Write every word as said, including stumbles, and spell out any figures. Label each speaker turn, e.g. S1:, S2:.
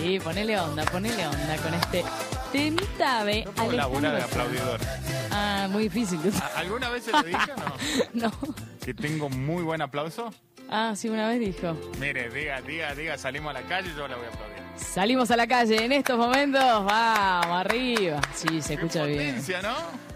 S1: Sí, ponele onda, ponele onda con este temita de
S2: No puedo laburar de
S1: Alejandro
S2: aplaudidor.
S1: Sanz. Ah, muy difícil.
S2: ¿A- ¿Alguna vez se lo dije o no?
S1: No.
S2: ¿Que tengo muy buen aplauso?
S1: Ah, sí, una vez dijo.
S2: Mire, diga, diga, diga, salimos a la calle, yo la voy a aplaudir.
S1: Salimos a la calle en estos momentos. Vamos, arriba. Sí, se escucha
S2: Qué
S1: bien.
S2: potencia, ¿no?